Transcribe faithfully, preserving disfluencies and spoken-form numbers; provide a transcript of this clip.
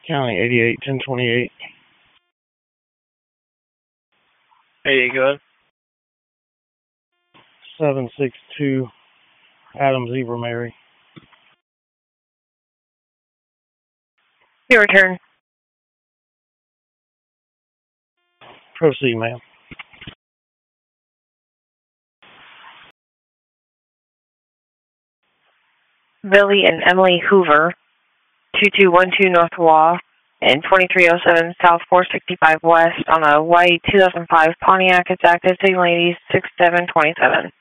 County eighty-eight ten twenty-eight. Hey, go ahead. seven six two Adams Eva Mary. Your return. Proceed, ma'am. Billy and Emily Hoover, two two one two North Wall and twenty-three oh seven South four sixty-five West on a white two thousand five Pontiac. It's active, signaling six seven twenty-seven.